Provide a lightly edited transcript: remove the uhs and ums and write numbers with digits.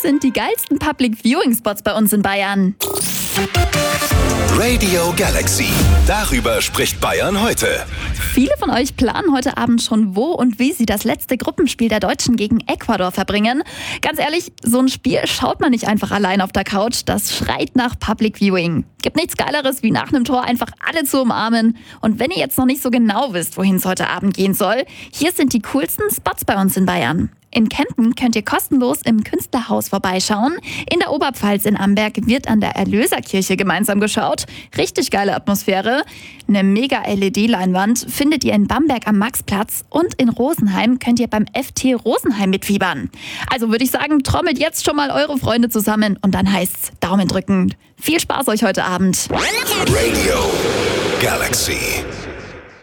sind die geilsten Public Viewing Spots bei uns in Bayern. Radio Galaxy. Darüber spricht Bayern heute. Viele von euch planen heute Abend schon, wo und wie sie das letzte Gruppenspiel der Deutschen gegen Ecuador verbringen. Ganz ehrlich, so ein Spiel schaut man nicht einfach allein auf der Couch. Das schreit nach Public Viewing. Gibt nichts Geileres, wie nach einem Tor einfach alle zu umarmen. Und wenn ihr jetzt noch nicht so genau wisst, wohin es heute Abend gehen soll, hier sind die coolsten Spots bei uns in Bayern. In Kempten könnt ihr kostenlos im Künstlerhaus vorbeischauen. In der Oberpfalz in Amberg wird an der Erlöserkirche gemeinsam geschaut. Richtig geile Atmosphäre. Eine mega LED-Leinwand findet ihr in Bamberg am Maxplatz und in Rosenheim könnt ihr beim FT Rosenheim mitfiebern. Also würde ich sagen, trommelt jetzt schon mal eure Freunde zusammen und dann heißt's Daumen drücken. Viel Spaß euch heute Abend. Radio Galaxy.